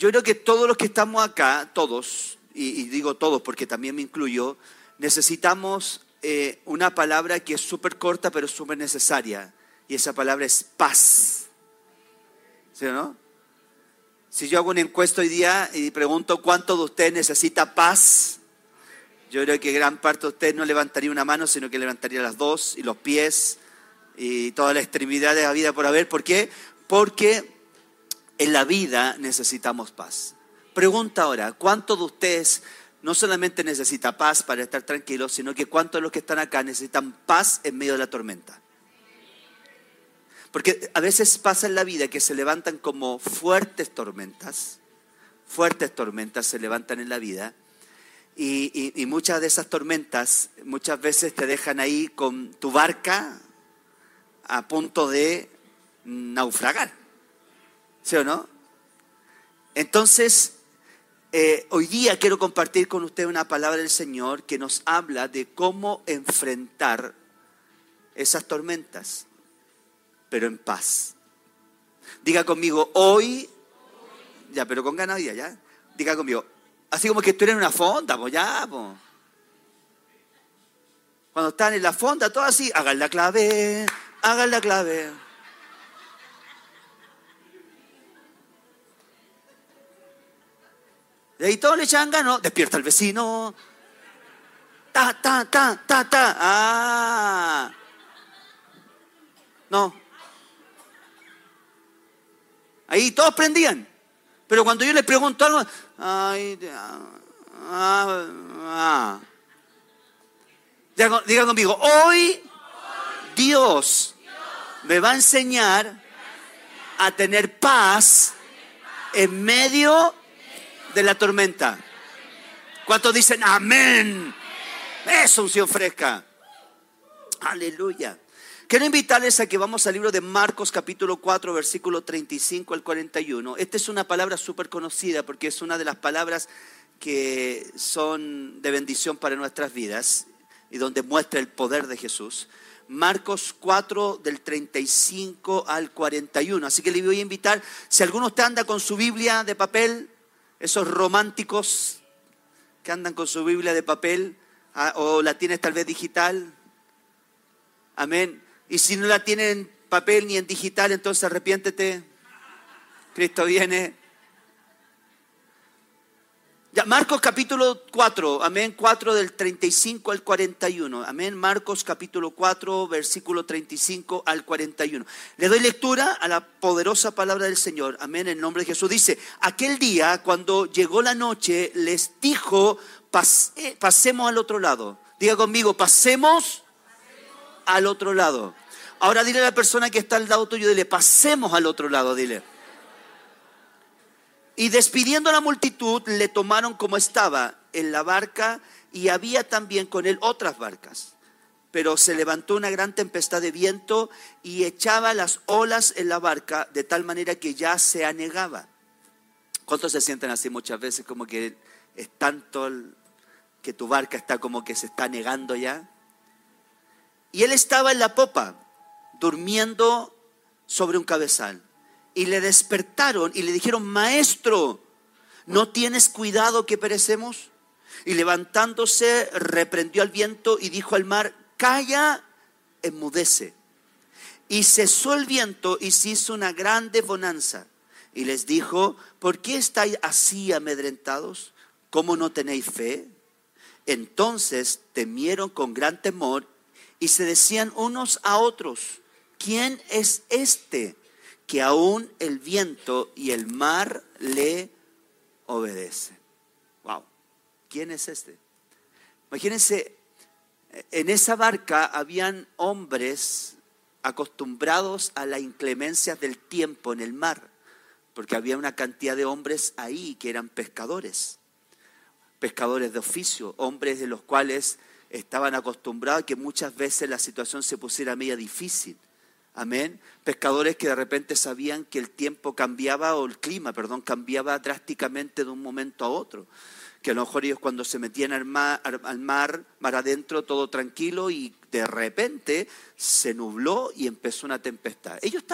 yo creo que todos los que estamos acá, todos, y digo todos porque también me incluyo, necesitamos una palabra que es súper corta pero súper necesaria. Y esa palabra es paz. ¿Sí o no? Si yo hago una encuesta hoy día y pregunto cuánto de ustedes necesita paz, yo creo que gran parte de ustedes no levantaría una mano, sino que levantaría las dos y los pies y toda la extremidad de la vida por haber. ¿Por qué? Porque en la vida necesitamos paz. Pregunta ahora, ¿cuántos de ustedes no solamente necesitan paz para estar tranquilos, sino que cuántos de los que están acá necesitan paz en medio de la tormenta? Porque a veces pasa en la vida que se levantan como fuertes tormentas se levantan en la vida y muchas de esas tormentas muchas veces te dejan ahí con tu barca a punto de naufragar, ¿sí o no? Entonces, hoy día quiero compartir con usted una palabra del Señor que nos habla de cómo enfrentar esas tormentas, pero en paz. Diga conmigo, hoy, ya, pero con ganas ya. Diga conmigo, así como que estuviera en una fonda, pues ya, pues. Cuando están en la fonda, todo así, hagan la clave. Y ahí todos le echan ganas, despierta el vecino. Ta. No. Ahí todos prendían. Pero cuando yo les pregunto algo, diga conmigo, hoy Dios me va a enseñar a tener paz en medio de la tormenta. ¿Cuántos dicen amén? Eso, unción fresca. Aleluya. Quiero invitarles a que vamos al libro de Marcos capítulo 4, versículo 35 al 41. Esta es una palabra súper conocida porque es una de las palabras que son de bendición para nuestras vidas y donde muestra el poder de Jesús. Marcos 4 del 35 al 41. Así que le voy a invitar, si alguno de ustedes anda con su Biblia de papel, esos románticos que andan con su Biblia de papel, o la tienes tal vez digital, amén. Y si no la tienen en papel ni en digital, entonces arrepiéntete. Cristo viene. Ya, Marcos capítulo 4, amén, 4 del 35 al 41. Amén, Marcos capítulo 4, versículo 35 al 41. Le doy lectura a la poderosa palabra del Señor. Amén, en nombre de Jesús. Dice, aquel día cuando llegó la noche, les dijo, pasemos al otro lado. Diga conmigo, pasemos al otro lado. Ahora dile a la persona que está al lado tuyo, dile, pasemos al otro lado, dile. Y despidiendo a la multitud, le tomaron como estaba en la barca y había también con él otras barcas. Pero se levantó una gran tempestad de viento y echaba las olas en la barca de tal manera que ya se anegaba. ¿Cuántos se sienten así muchas veces como que es tanto que tu barca está como que se está anegando ya? Y él estaba en la popa, durmiendo sobre un cabezal. Y le despertaron y le dijeron, maestro, ¿no tienes cuidado que perecemos? Y levantándose, reprendió al viento y dijo al mar, calla, enmudece. Y cesó el viento y se hizo una grande bonanza. Y les dijo, ¿por qué estáis así amedrentados? ¿Cómo no tenéis fe? Entonces temieron con gran temor y se decían unos a otros, ¿quién es este que aún el viento y el mar le obedecen? Wow, ¿quién es este? Imagínense, en esa barca habían hombres acostumbrados a las inclemencias del tiempo en el mar, porque había una cantidad de hombres ahí que eran pescadores de oficio, hombres de los cuales estaban acostumbrados a que muchas veces la situación se pusiera media difícil. Amén. Pescadores que de repente sabían que el tiempo cambiaba, o el clima, cambiaba drásticamente de un momento a otro. Que a lo mejor ellos cuando se metían al mar adentro, todo tranquilo, y de repente se nubló y empezó una tempestad. Ellos